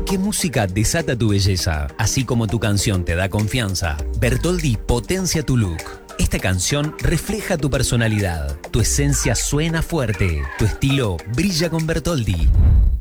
¿Qué música desata tu belleza? Así como tu canción te da confianza, Bertoldi potencia tu look. Esta canción refleja tu personalidad. Tu esencia suena fuerte. Tu estilo brilla con Bertoldi.